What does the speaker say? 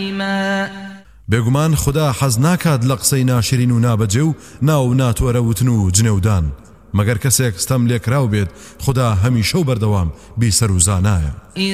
بێگومان خدا حەز ناکات لە قسەی ناشرین و نابەجێ و ناو ناتوەرە وتن و جنێودان مەگەر کەسێک ستەم لێکراو بێت خدا هەمیشە و بەردەوام بیسەر و زانایە.